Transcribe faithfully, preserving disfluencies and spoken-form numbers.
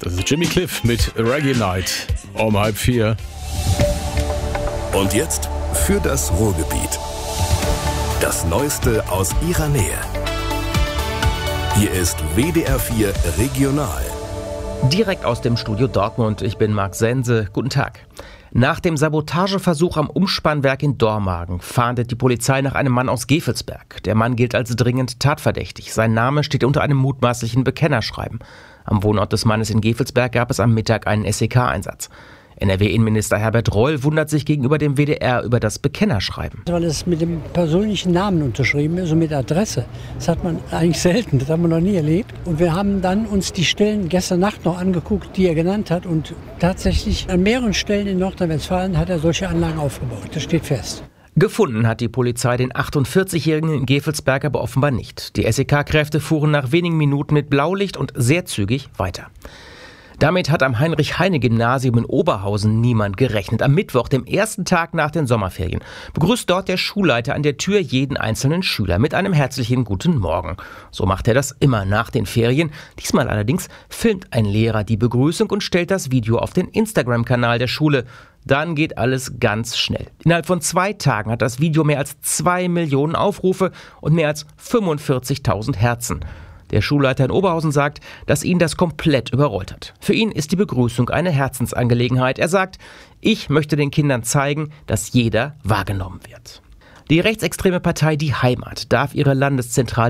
Das ist Jimmy Cliff mit Reggae Night um halb vier. Und jetzt für das Ruhrgebiet. Das Neueste aus ihrer Nähe. Hier ist W D R vier Regional. Direkt aus dem Studio Dortmund. Ich bin Marc Sense. Guten Tag. Nach dem Sabotageversuch am Umspannwerk in Dormagen fahndet die Polizei nach einem Mann aus Gevelsberg. Der Mann gilt als dringend tatverdächtig. Sein Name steht unter einem mutmaßlichen Bekennerschreiben. Am Wohnort des Mannes in Gevelsberg gab es am Mittag einen S E K-Einsatz. N R W-Innenminister Herbert Reul wundert sich gegenüber dem W D R über das Bekennerschreiben. Weil es mit dem persönlichen Namen unterschrieben ist und mit Adresse. Das hat man eigentlich selten, das haben wir noch nie erlebt. Und wir haben dann uns die Stellen gestern Nacht noch angeguckt, die er genannt hat. Und tatsächlich an mehreren Stellen in Nordrhein-Westfalen hat er solche Anlagen aufgebaut. Das steht fest. Gefunden hat die Polizei den achtundvierzigjährigen in Gevelsberg aber offenbar nicht. Die S E K-Kräfte fuhren nach wenigen Minuten mit Blaulicht und sehr zügig weiter. Damit hat am Heinrich-Heine-Gymnasium in Oberhausen niemand gerechnet. Am Mittwoch, dem ersten Tag nach den Sommerferien, begrüßt dort der Schulleiter an der Tür jeden einzelnen Schüler mit einem herzlichen Guten Morgen. So macht er das immer nach den Ferien. Diesmal allerdings filmt ein Lehrer die Begrüßung und stellt das Video auf den Instagram-Kanal der Schule. Dann geht alles ganz schnell. Innerhalb von zwei Tagen hat das Video mehr als zwei Millionen Aufrufe und mehr als fünfundvierzigtausend Herzen. Der Schulleiter in Oberhausen sagt, dass ihn das komplett überrollt hat. Für ihn ist die Begrüßung eine Herzensangelegenheit. Er sagt, ich möchte den Kindern zeigen, dass jeder wahrgenommen wird. Die rechtsextreme Partei Die Heimat darf ihre Landeszentrale